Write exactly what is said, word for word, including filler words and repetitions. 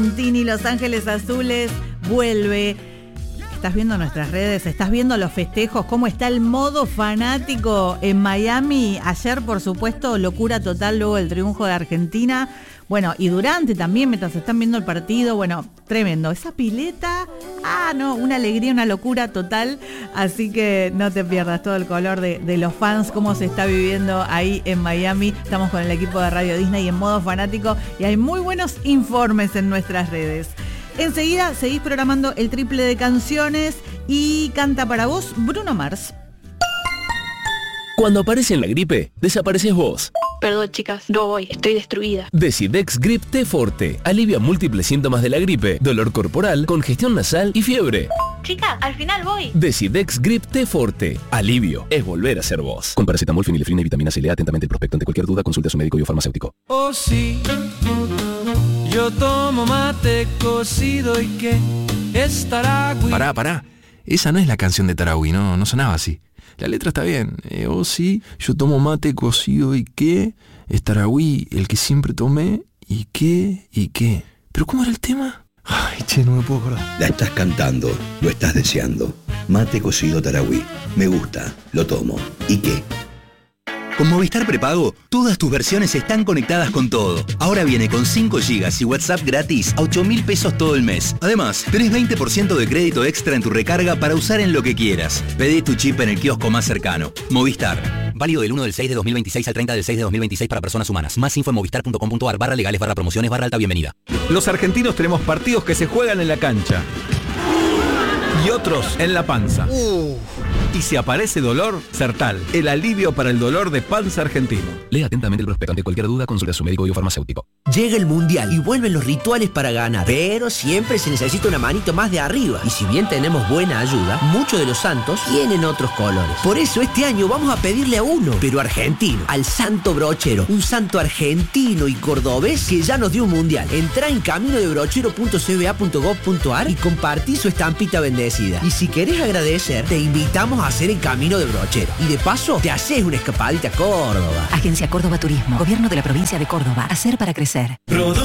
Tini, Los Ángeles Azules vuelve. Estás viendo nuestras redes, estás viendo los festejos, cómo está el modo fanático en Miami. Ayer, por supuesto, locura total luego del triunfo de Argentina. Bueno, y durante también, mientras están viendo el partido, bueno, tremendo. Esa pileta, ah, no, una alegría, una locura total. Así que no te pierdas todo el color de, de los fans, cómo se está viviendo ahí en Miami. Estamos con el equipo de Radio Disney en modo fanático y hay muy buenos informes en nuestras redes. Enseguida seguís programando el triple de canciones y canta para vos Bruno Mars. Cuando aparece en la gripe, desapareces vos. Perdón, chicas, no voy, estoy destruida. Decidex Grip T Forte alivia múltiples síntomas de la gripe, dolor corporal, congestión nasal y fiebre. Chicas, al final voy. Decidex Grip T Forte. Alivio es volver a ser vos. Con paracetamol, fenilefrina y vitamina C. Lea atentamente el prospecto. Ante cualquier duda, consulte a su médico y o farmacéutico. Oh sí, yo tomo mate cocido y que es Taragüí. Pará, pará. Esa no es la canción de Taragüí, no, no sonaba así. La letra está bien. Eh, oh sí, yo tomo mate cocido y qué. Es Taragüí, el que siempre tomé. ¿Y qué? ¿Y qué? ¿Pero cómo era el tema? Ay, che, no me puedo acordar. La estás cantando, lo estás deseando. Mate cocido Taragüí. Me gusta, lo tomo. ¿Y qué? Con Movistar Prepago, todas tus versiones están conectadas con todo. Ahora viene con cinco gigas y WhatsApp gratis a ocho mil pesos todo el mes. Además, tenés veinte por ciento de crédito extra en tu recarga para usar en lo que quieras. Pedí tu chip en el kiosco más cercano. Movistar. Válido del uno del seis de dos mil veintiséis al treinta del seis de dos mil veintiséis para personas humanas. Más info en movistar punto com punto ar barra legales barra promociones barra alta bienvenida. Los argentinos tenemos partidos que se juegan en la cancha y otros en la panza. Uh. Y si aparece dolor, Sertal, el alivio para el dolor de panza argentino. Lea atentamente el prospecto. Ante cualquier duda, consulte a su médico y o farmacéutico. Llega el Mundial y vuelven los rituales para ganar, pero siempre se necesita una manito más de arriba. Y si bien tenemos buena ayuda, muchos de los santos tienen otros colores. Por eso este año vamos a pedirle a uno, pero argentino, al Santo Brochero, un santo argentino y cordobés que ya nos dio un Mundial. Entrá en camino de brochero punto c b a punto gov punto ar y compartí su estampita bendecida. Y si querés agradecer, te invitamos a hacer el camino de brochero. Y de paso, te haces una escapadita a Córdoba. Agencia Córdoba Turismo, Gobierno de la Provincia de Córdoba. Hacer para crecer.